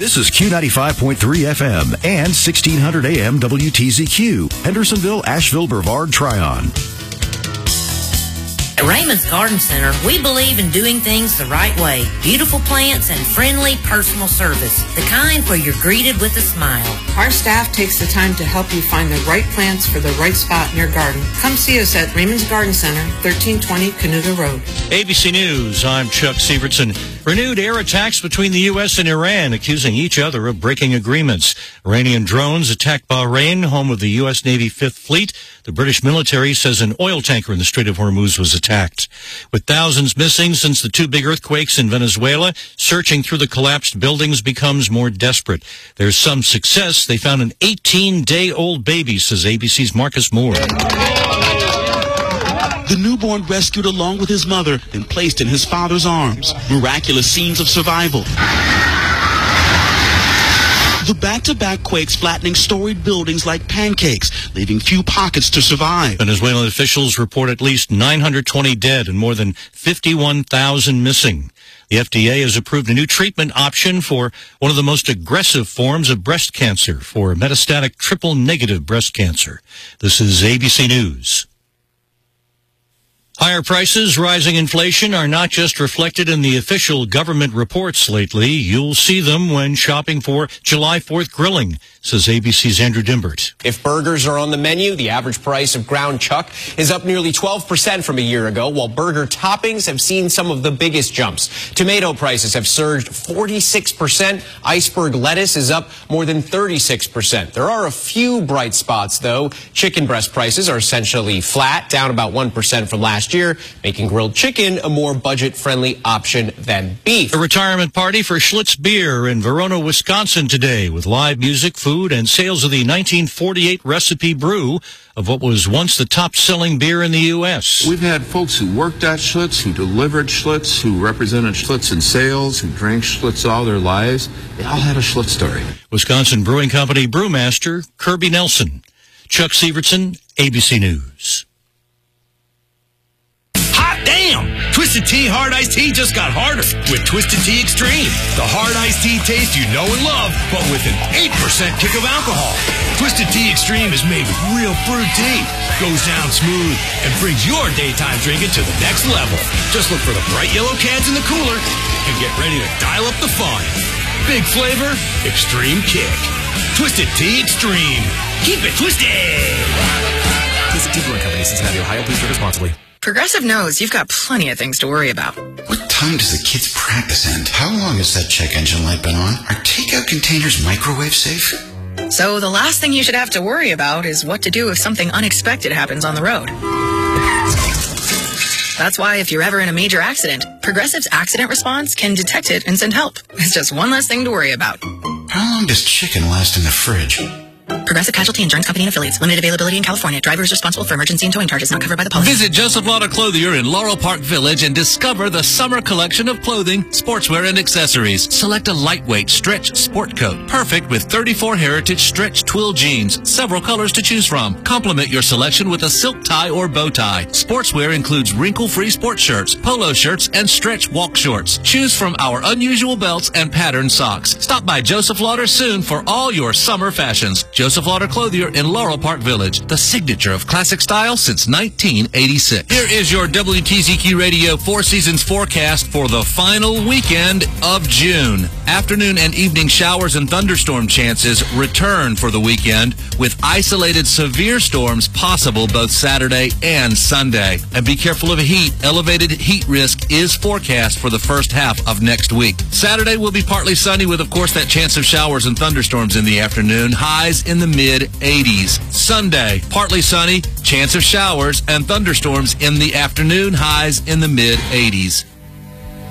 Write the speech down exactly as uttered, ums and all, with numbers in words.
This is Q ninety-five point three F M and sixteen hundred A M W T Z Q, Hendersonville, Asheville, Brevard, Tryon. At Raymond's Garden Center, we believe in doing things the right way. Beautiful plants and friendly personal service, the kind where you're greeted with a smile. Our staff takes the time to help you find the right plants for the right spot in your garden. Come see us at Raymond's Garden Center, thirteen twenty Canuga Road. A B C News, I'm Chuck Sievertson. Renewed air attacks between the U S and Iran, accusing each other of breaking agreements. Iranian drones attacked Bahrain, home of the U S Navy Fifth Fleet. The British military says an oil tanker in the Strait of Hormuz was attacked. With thousands missing since the two big earthquakes in Venezuela, searching through the collapsed buildings becomes more desperate. There's some success. They found an eighteen-day-old baby, says A B C's Marcus Moore. The newborn rescued along with his mother and placed in his father's arms. Miraculous scenes of survival. The back-to-back quakes flattening storied buildings like pancakes, leaving few pockets to survive. Venezuelan officials report at least nine hundred twenty dead and more than fifty-one thousand missing. The F D A has approved a new treatment option for one of the most aggressive forms of breast cancer, for metastatic triple-negative breast cancer. This is A B C News. Higher prices, rising inflation are not just reflected in the official government reports lately. You'll see them when shopping for July fourth grilling, says A B C's Andrew Dimbert. If burgers are on the menu, the average price of ground chuck is up nearly twelve percent from a year ago, while burger toppings have seen some of the biggest jumps. Tomato prices have surged forty-six percent. Iceberg lettuce is up more than thirty-six percent. There are a few bright spots, though. Chicken breast prices are essentially flat, down about one percent from last year, making grilled chicken a more budget-friendly option than beef. A retirement party for Schlitz Beer in Verona, Wisconsin today, with live music, food, and sales of the nineteen forty-eight recipe brew of what was once the top-selling beer in the U S We've had folks who worked at Schlitz, who delivered Schlitz, who represented Schlitz in sales, who drank Schlitz all their lives. They all had a Schlitz story. Wisconsin Brewing Company brewmaster Kirby Nelson. Chuck Sievertson, A B C News. Damn! Twisted Tea Hard Iced Tea just got harder with Twisted Tea Extreme. The hard iced tea taste you know and love, but with an eight percent kick of alcohol. Twisted Tea Extreme is made with real fruit tea, goes down smooth, and brings your daytime drinking to the next level. Just look for the bright yellow cans in the cooler and get ready to dial up the fun. Big flavor, extreme kick. Twisted Tea Extreme. Keep it twisted! Twisted Tea Brewing Company, Cincinnati, Ohio. Please drink responsibly. Progressive knows you've got plenty of things to worry about. What time does the kids' practice end? How long has that check engine light been on? Are takeout containers microwave safe? So the last thing you should have to worry about is what to do if something unexpected happens on the road. That's why if you're ever in a major accident, Progressive's accident response can detect it and send help. It's just one less thing to worry about. How long does chicken last in the fridge? Progressive Casualty Insurance Company and Affiliates. Limited availability in California. Driver is responsible for emergency and towing charges not covered by the policy. Visit Joseph Lauder Clothier in Laurel Park Village and discover the summer collection of clothing, sportswear, and accessories. Select a lightweight stretch sport coat, perfect with thirty-four Heritage stretch twill jeans, several colors to choose from. Complement your selection with a silk tie or bow tie. Sportswear includes wrinkle-free sports shirts, polo shirts, and stretch walk shorts. Choose from our unusual belts and patterned socks. Stop by Joseph Lauder soon for all your summer fashions. Joseph Lauder Clothier in Laurel Park Village, the signature of classic style since nineteen eighty-six. Here is your W T Z Q Radio Four Seasons forecast for the final weekend of June. Afternoon and evening showers and thunderstorm chances return for the weekend, with isolated severe storms possible both Saturday and Sunday. And be careful of heat. Elevated heat risk is forecast for the first half of next week. Saturday will be partly sunny with, of course, that chance of showers and thunderstorms in the afternoon. Highs in the mid eighties. Sunday, partly sunny, chance of showers and thunderstorms in the afternoon, highs in the mid eighties.